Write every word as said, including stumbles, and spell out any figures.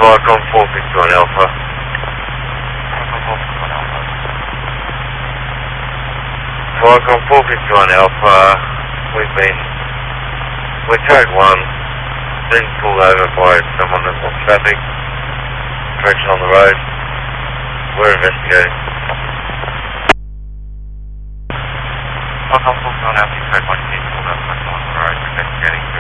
Falcon four fifty-one Alpha. Falcon four fifty-one Alpha, we've been, we're tag one, being pulled over by someone that's on traffic, direction on the road, we're investigating. Falcon four fifty-one Alpha, tag one, being pulled over by someone on the road, we're investigating.